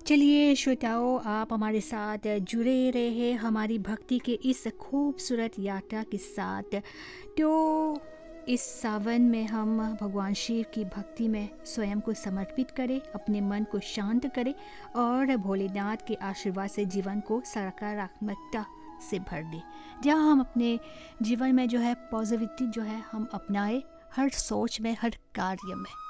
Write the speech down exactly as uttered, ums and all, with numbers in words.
चलिए श्रोताओं, आप हमारे साथ जुड़े रहे हमारी भक्ति के इस खूबसूरत यात्रा के साथ। तो इस सावन में हम भगवान शिव की भक्ति में स्वयं को समर्पित करें, अपने मन को शांत करें और भोलेनाथ के आशीर्वाद से जीवन को सकारात्मकता से भर दें। जहाँ हम अपने जीवन में जो है पॉजिटिविटी जो है हम अपनाएं, हर सोच में, हर कार्य में।